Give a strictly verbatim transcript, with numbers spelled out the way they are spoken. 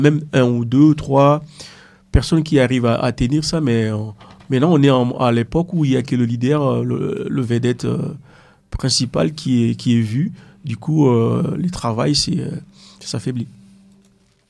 même un ou deux, trois personnes qui arrivent à, à tenir ça, mais euh, maintenant on est en- à l'époque où il y a que le leader, euh, le, le vedette euh, principal qui est, qui est vu. Du coup, euh, le travail c'est, euh, ça s'affaiblit.